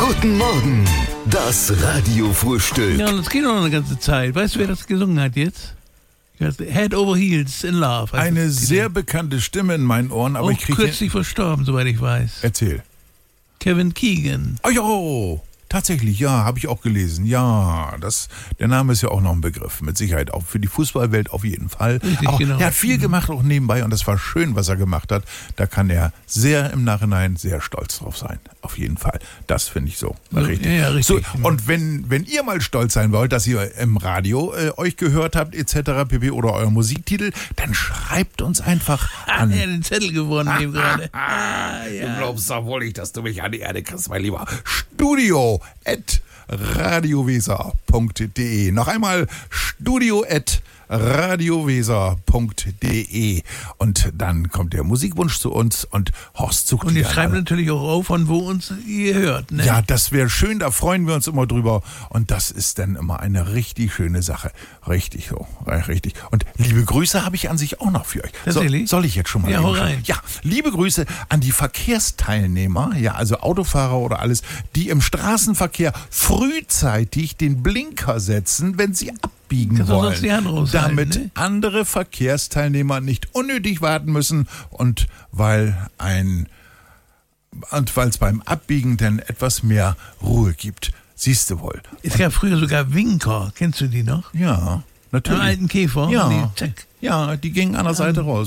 Guten Morgen, das Radiofrühstück. Ja, das geht noch eine ganze Zeit. Weißt du, wer das gesungen hat jetzt? Head Over Heels in Love. Eine sehr bekannte Stimme in meinen Ohren, aber auch ich kriege... kürzlich verstorben, soweit ich weiß. Erzähl. Kevin Keegan. Oh ja, tatsächlich, ja, habe ich auch gelesen. Ja, der Name ist ja auch noch ein Begriff, mit Sicherheit. Auch für die Fußballwelt auf jeden Fall. Richtig, aber genau. er hat viel gemacht auch nebenbei und das war schön, was er gemacht hat. Da kann er sehr im Nachhinein sehr stolz drauf sein. Auf jeden Fall. Das finde ich so. Richtig. Ja, richtig. So, und wenn ihr mal stolz sein wollt, dass ihr im Radio euch gehört habt, etc. pp. Oder euer Musiktitel, dann schreibt uns einfach an. Er hat den Zettel gewonnen eben gerade. Du glaubst doch wohl nicht, dass du mich an die Erde kriegst, mein Lieber. studio@radioweser.de. Noch einmal studio@radioweser.de. Und dann kommt der Musikwunsch zu uns und Horst sucht Und ihr die schreibt alle. natürlich auch auf, von wo uns ihr hört, ne? Ja, das wäre schön, da freuen wir uns immer drüber. Und das ist dann immer eine richtig schöne Sache. Richtig so, richtig. Und liebe Grüße habe ich an sich auch noch für euch. Tatsächlich? Soll ich jetzt schon mal Ja, eben hau schon? rein. Ja, liebe Grüße an die Verkehrsteilnehmer, ja, also Autofahrer oder alles, die im Straßenverkehr frühzeitig den Blinker setzen, wenn sie abbiegen Kannst du wollen, sonst die Hand raushalten, damit ne? andere Verkehrsteilnehmer nicht unnötig warten müssen und weil es beim Abbiegen dann etwas mehr Ruhe gibt. Siehst du wohl. Es gab früher sogar Winker. Kennst du die noch? Ja, natürlich. Einen alten Käfer. Ja. Die, zack. Ja, die gingen an der Seite raus.